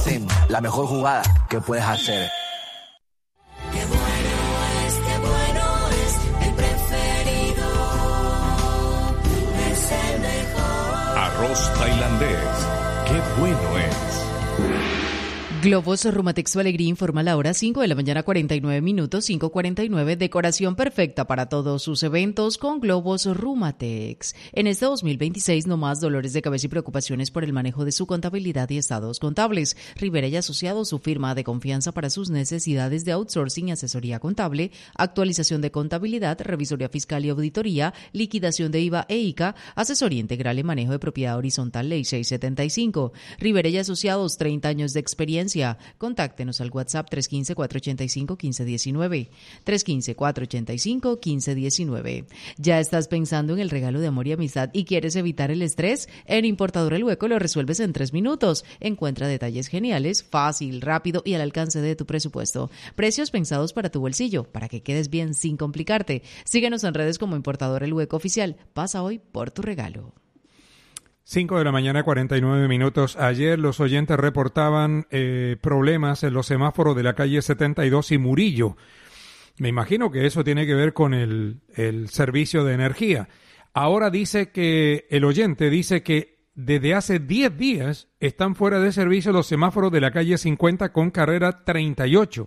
Sim, la mejor jugada que puedes hacer. Qué bueno es, el preferido es el mejor. Arroz tailandés, qué bueno es. Globos Rumatex Su Alegría informa la hora 5 de la mañana 49 minutos, 5:49, decoración perfecta para todos sus eventos con Globos Rumatex. En este 2026 no más dolores de cabeza y preocupaciones por el manejo de su contabilidad y estados contables. Rivera y Asociados, su firma de confianza para sus necesidades de outsourcing y asesoría contable, actualización de contabilidad, revisoría fiscal y auditoría, liquidación de IVA e ICA, asesoría integral en manejo de propiedad horizontal, Ley 675. Rivera y Asociados, 30 años de experiencia. Contáctenos al WhatsApp 315-485-1519, 315-485-1519. ¿Ya estás pensando en el regalo de amor y amistad y quieres evitar el estrés? En Importador El Hueco lo resuelves en 3 minutos. Encuentra detalles geniales, fácil, rápido y al alcance de tu presupuesto. Precios pensados para tu bolsillo, para que quedes bien sin complicarte. Síguenos en redes como Importador El Hueco Oficial. Pasa hoy por tu regalo. 5 de la mañana, 49 minutos. Ayer los oyentes reportaban problemas en los semáforos de la calle 72 y Murillo. Me imagino que eso tiene que ver con el servicio de energía. Ahora dice que el oyente dice que desde hace 10 días están fuera de servicio los semáforos de la calle 50 con carrera 38.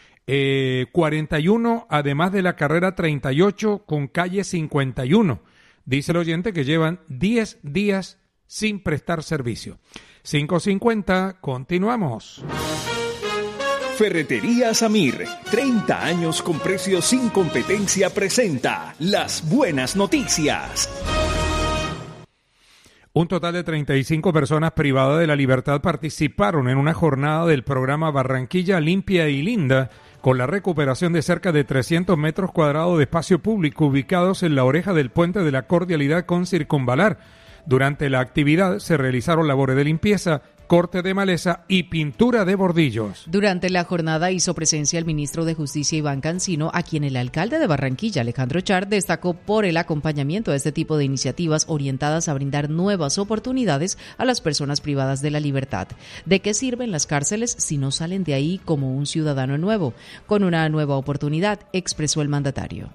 41, además de la carrera 38 con calle 51. Dice el oyente que llevan 10 días sin prestar servicio. 5:50, continuamos. Ferretería Samir, 30 años con precios sin competencia, presenta las buenas noticias. Un total de 35 personas privadas de la libertad participaron en una jornada del programa Barranquilla Limpia y Linda, con la recuperación de cerca de 300 metros cuadrados de espacio público ubicados en la oreja del puente de la Cordialidad con Circunvalar. Durante la actividad se realizaron labores de limpieza, corte de maleza y pintura de bordillos. Durante la jornada hizo presencia el ministro de Justicia Iván Cancino, a quien el alcalde de Barranquilla, Alejandro Char, destacó por el acompañamiento a este tipo de iniciativas orientadas a brindar nuevas oportunidades a las personas privadas de la libertad. ¿De qué sirven las cárceles si no salen de ahí como un ciudadano nuevo? Con una nueva oportunidad, expresó el mandatario.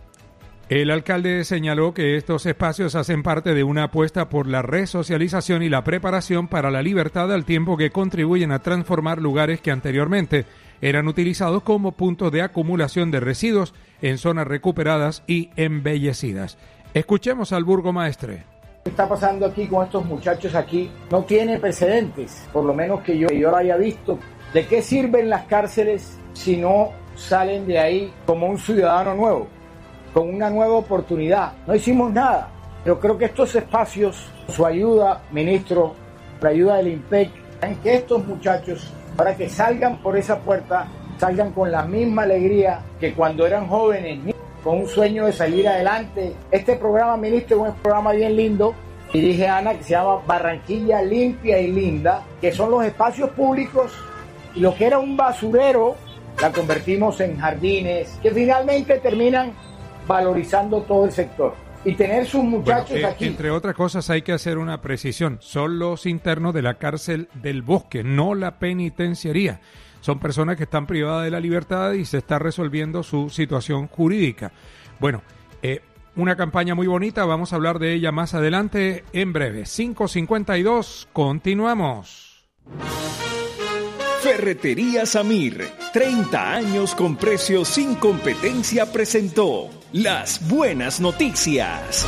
El alcalde señaló que estos espacios hacen parte de una apuesta por la resocialización y la preparación para la libertad, al tiempo que contribuyen a transformar lugares que anteriormente eran utilizados como puntos de acumulación de residuos en zonas recuperadas y embellecidas. Escuchemos al burgomaestre. ¿Qué está pasando aquí con estos muchachos aquí? No tiene precedentes, por lo menos que yo lo haya visto. ¿De qué sirven las cárceles si no salen de ahí como un ciudadano nuevo, con una nueva oportunidad? No hicimos nada, pero creo que estos espacios, su ayuda, ministro, la ayuda del IMPEC, que estos muchachos, para que salgan por esa puerta, salgan con la misma alegría que cuando eran jóvenes, con un sueño de salir adelante. Este programa, ministro, es un programa bien lindo, y dije Ana, que se llama Barranquilla Limpia y Linda, que son los espacios públicos, y lo que era un basurero, la convertimos en jardines, que finalmente terminan valorizando todo el sector. Y tener sus muchachos aquí. Entre otras cosas, hay que hacer una precisión. Son los internos de la cárcel del Bosque, no la penitenciaría. Son personas que están privadas de la libertad y se está resolviendo su situación jurídica. Bueno, una campaña muy bonita. Vamos a hablar de ella más adelante, en breve. 5:52, continuamos. Ferretería Samir, 30 años con precios sin competencia, presentó las buenas noticias.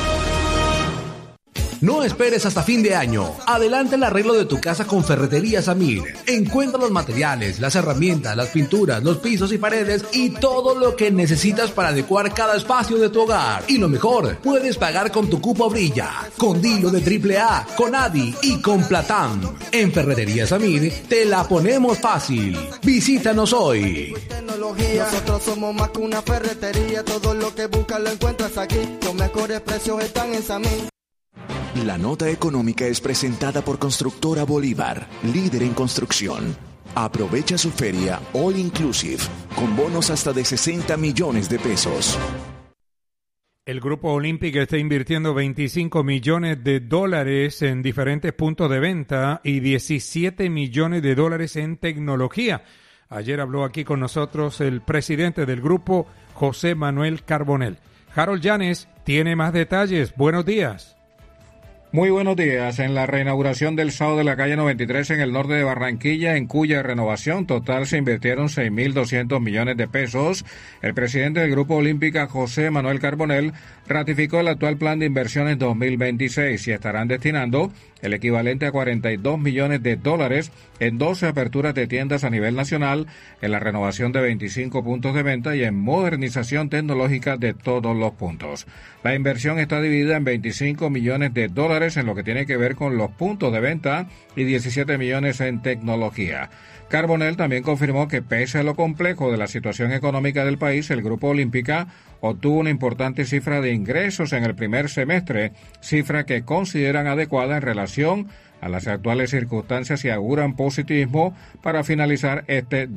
No esperes hasta fin de año. Adelanta el arreglo de tu casa con Ferretería Samir. Encuentra los materiales, las herramientas, las pinturas, los pisos y paredes y todo lo que necesitas para adecuar cada espacio de tu hogar. Y lo mejor, puedes pagar con tu cupo Brilla, con Dilo de AAA, con Adi y con Platán. En Ferretería Samir te la ponemos fácil. Visítanos hoy. Nosotros somos más que una ferretería. Todo lo que buscas lo encuentras aquí. Los mejores precios están en Samir. La nota económica es presentada por Constructora Bolívar, líder en construcción. Aprovecha su feria All Inclusive, con bonos hasta de 60 millones de pesos. El Grupo Olímpica está invirtiendo $25 millones en diferentes puntos de venta y $17 millones en tecnología. Ayer habló aquí con nosotros el presidente del grupo, José Manuel Carbonell. Harold Llanes tiene más detalles. Buenos días. Muy buenos días. En la reinauguración del SAO de la calle 93 en el norte de Barranquilla, en cuya renovación total se invirtieron 6.200 millones de pesos, el presidente del Grupo Olímpica, José Manuel Carbonell, ratificó el actual plan de inversiones 2026 y estarán destinando el equivalente a $42 millones en 12 aperturas de tiendas a nivel nacional, en la renovación de 25 puntos de venta y en modernización tecnológica de todos los puntos. La inversión está dividida en $25 millones en lo que tiene que ver con los puntos de venta y 17 millones en tecnología. Carbonell también confirmó que pese a lo complejo de la situación económica del país, el Grupo Olímpica obtuvo una importante cifra de ingresos en el primer semestre, cifra que consideran adecuada en relación a las actuales circunstancias y auguran positivismo para finalizar este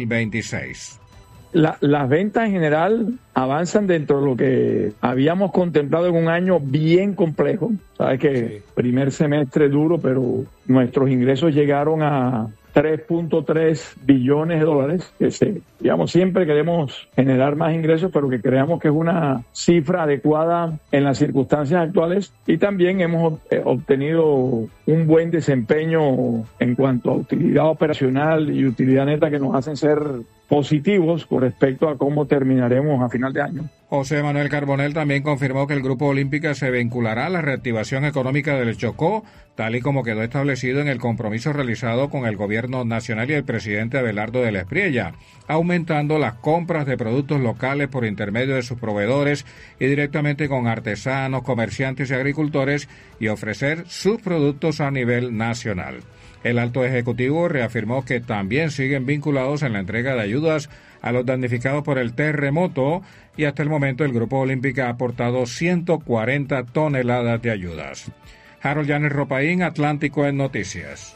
2026. Las ventas en general avanzan dentro de lo que habíamos contemplado en un año bien complejo. Sabes que primer semestre duro, pero nuestros ingresos llegaron a $3.3 billones, que siempre queremos generar más ingresos, pero que creamos que es una cifra adecuada en las circunstancias actuales, y también hemos obtenido un buen desempeño en cuanto a utilidad operacional y utilidad neta que nos hacen ser positivos con respecto a cómo terminaremos a final de año. José Manuel Carbonell también confirmó que el Grupo Olímpica se vinculará a la reactivación económica del Chocó, tal y como quedó establecido en el compromiso realizado con el gobierno nacional y el presidente Abelardo de la Espriella, aumentando las compras de productos locales por intermedio de sus proveedores y directamente con artesanos, comerciantes y agricultores, y ofrecer sus productos a nivel nacional. El alto ejecutivo reafirmó que también siguen vinculados en la entrega de ayudas a los damnificados por el terremoto, y hasta el momento el Grupo Olímpica ha aportado 140 toneladas de ayudas. Harold Llanes Ropaín, Atlántico en Noticias.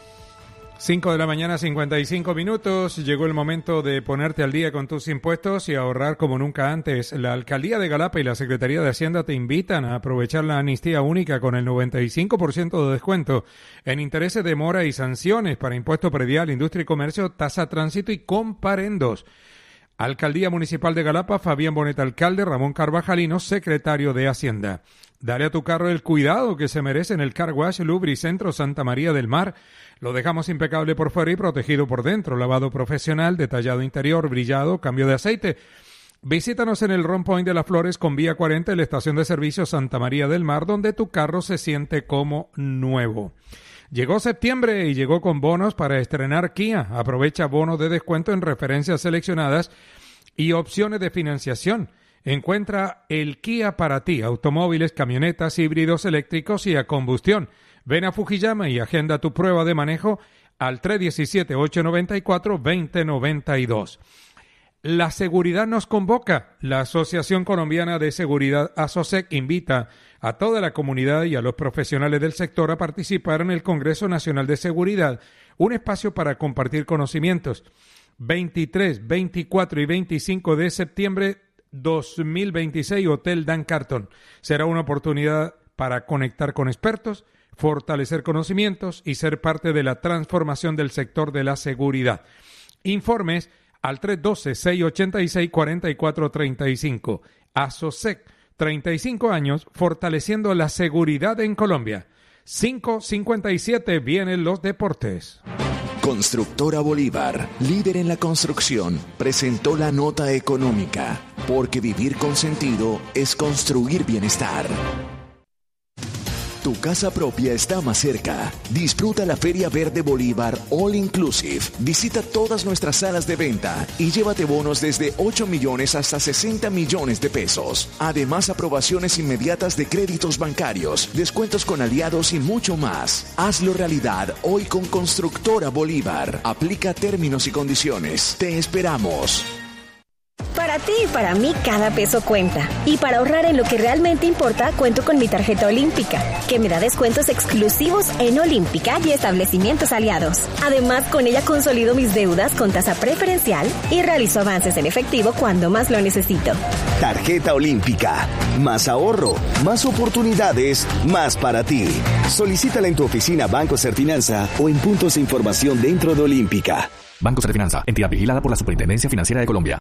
5:55 a.m. Llegó el momento de ponerte al día con tus impuestos y ahorrar como nunca antes. La Alcaldía de Galapa y la Secretaría de Hacienda te invitan a aprovechar la amnistía única con el 95% de descuento en intereses de mora y sanciones para impuesto predial, industria y comercio, tasa tránsito y comparendos. Alcaldía Municipal de Galapa, Fabián Bonet, alcalde, Ramón Carvajalino, secretario de Hacienda. Dale a tu carro el cuidado que se merece en el Car Wash Lubricentro Santa María del Mar. Lo dejamos impecable por fuera y protegido por dentro. Lavado profesional, detallado interior, brillado, cambio de aceite. Visítanos en el Ron Point de las Flores con Vía 40 en la estación de servicio Santa María del Mar, donde tu carro se siente como nuevo. Llegó septiembre y llegó con bonos para estrenar Kia. Aprovecha bonos de descuento en referencias seleccionadas y opciones de financiación. Encuentra el Kia para ti, automóviles, camionetas, híbridos eléctricos y a combustión. Ven a Fujiyama y agenda tu prueba de manejo al 317-894-2092. La seguridad nos convoca. La Asociación Colombiana de Seguridad, ASOSEC, invita a toda la comunidad y a los profesionales del sector a participar en el Congreso Nacional de Seguridad, un espacio para compartir conocimientos. 23, 24 y 25 de septiembre 2026, Hotel Dan Carton. Será una oportunidad para conectar con expertos, fortalecer conocimientos y ser parte de la transformación del sector de la seguridad. Informes al 312-686-4435. ASOSEC, 35 años fortaleciendo la seguridad en Colombia. 5:57, vienen los deportes. Constructora Bolívar, líder en la construcción, presentó la nota económica, porque vivir con sentido es construir bienestar. Tu casa propia está más cerca. Disfruta la Feria Verde Bolívar All Inclusive. Visita todas nuestras salas de venta y llévate bonos desde 8 millones hasta 60 millones de pesos. Además, aprobaciones inmediatas de créditos bancarios, descuentos con aliados y mucho más. Hazlo realidad hoy con Constructora Bolívar. Aplica términos y condiciones. Te esperamos. Para Para ti y para mí cada peso cuenta. Y para ahorrar en lo que realmente importa, cuento con mi tarjeta Olímpica, que me da descuentos exclusivos en Olímpica y establecimientos aliados. Además, con ella consolido mis deudas con tasa preferencial y realizo avances en efectivo cuando más lo necesito. Tarjeta Olímpica. Más ahorro, más oportunidades, más para ti. Solicítala en tu oficina Banco Serfinanza o en puntos de información dentro de Olímpica. Banco Serfinanza, entidad vigilada por la Superintendencia Financiera de Colombia.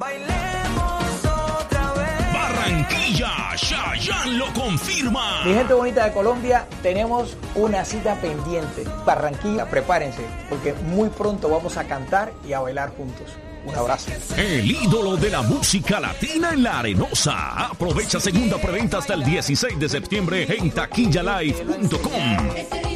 Barranquilla, Chayanne lo confirma. Mi gente bonita de Colombia, tenemos una cita pendiente. Barranquilla, prepárense, porque muy pronto vamos a cantar y a bailar juntos. Un abrazo. El ídolo de la música latina en La Arenosa. Aprovecha segunda preventa hasta el 16 de septiembre en taquillalive.com.